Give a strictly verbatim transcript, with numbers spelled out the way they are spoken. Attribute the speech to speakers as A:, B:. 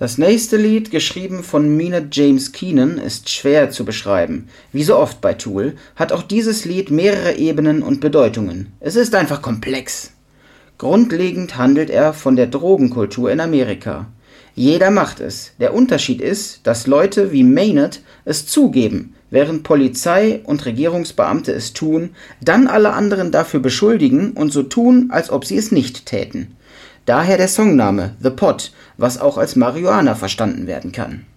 A: Das nächste Lied, geschrieben von Maynard James Keenan, ist schwer zu beschreiben. Wie so oft bei Tool hat auch dieses Lied mehrere Ebenen und Bedeutungen. Es ist einfach komplex. Grundlegend handelt er von der Drogenkultur in Amerika. Jeder macht es. Der Unterschied ist, dass Leute wie Maynard es zugeben, während Polizei und Regierungsbeamte es tun, dann alle anderen dafür beschuldigen und so tun, als ob sie es nicht täten. Daher der Songname The Pot, was auch als Marihuana verstanden werden kann.